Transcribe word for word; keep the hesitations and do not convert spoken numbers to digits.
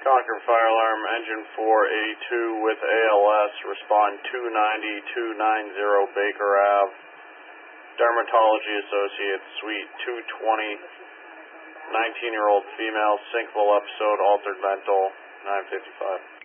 Concord Fire Alarm, Engine four eighty-two with A L S, respond two ninety, two ninety Baker Avenue. Dermatology Associates, Suite two twenty, nineteen-year-old female, syncopal episode, altered mental, nine fifty-five.